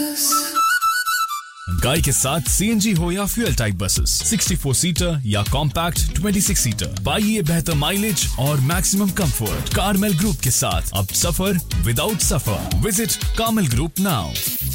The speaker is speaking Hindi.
गाड़ी के साथ सीएनजी हो या फ्यूल टाइप बसेस, 64 सीटर या कॉम्पैक्ट 26 सीटर, पाइए बेहतर माइलेज और मैक्सिमम कंफर्ट। कार्मेल ग्रुप के साथ अब सफर विदाउट सफर। Visit Carmel group now.